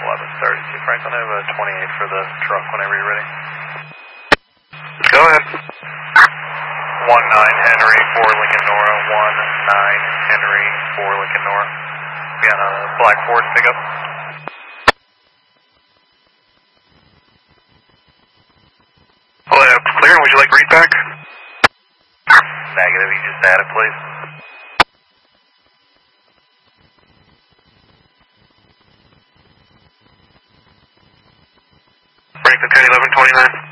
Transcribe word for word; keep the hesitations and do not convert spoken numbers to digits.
eleven thirty-two. Franklin, I have a twenty-eight for the truck whenever you're ready. Go ahead. one nine Henry, four Lincoln Nora, one nine Henry, four Lincoln Nora. Be on a black Ford pickup. Well, uh, clear. Would you like readback? Negative, you just add it, please. Franklin ten eleven twenty-nine.